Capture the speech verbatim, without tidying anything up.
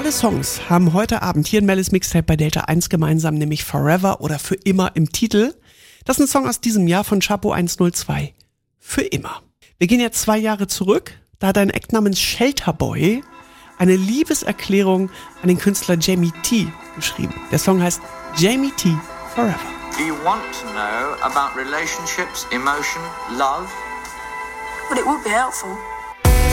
Alle Songs haben heute Abend hier in Mellis Mixtape bei Delta eins gemeinsam, nämlich Forever oder Für immer im Titel. Das ist ein Song aus diesem Jahr von Chapo eins null zwei. Für immer. Wir gehen jetzt zwei Jahre zurück. Da hat ein Act namens Shelterboy eine Liebeserklärung an den Künstler Jamie T. geschrieben. Der Song heißt Jamie T. Forever. Do you want to know about relationships, emotion, love? Well, it would be helpful.